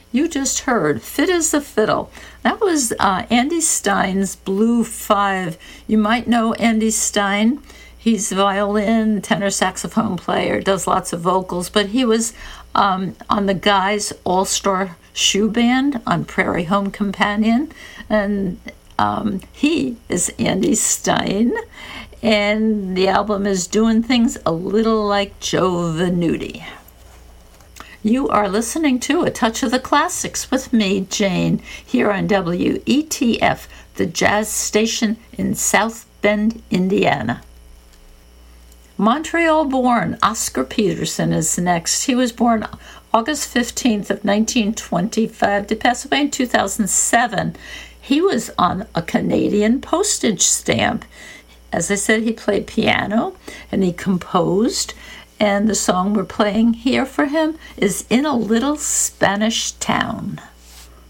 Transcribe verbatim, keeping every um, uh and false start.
You just heard Fit as a Fiddle. That was uh, Andy Stein's Blue Five. You might know Andy Stein. He's a violin, tenor saxophone player, does lots of vocals, but he was um, on the Guys All-Star Shoe Band on Prairie Home Companion, and um, he is Andy Stein, and the album is Doing Things a Little Like Joe Venuti. You are listening to A Touch of the Classics with me, Jane, here on W E T F, the jazz station in South Bend, Indiana. Montreal-born Oscar Peterson is next. He was born August fifteenth of nineteen twenty-five to pass away in two thousand seven. He was on a Canadian postage stamp. As I said, he played piano and he composed. And the song we're playing here for him is In a Little Spanish Town.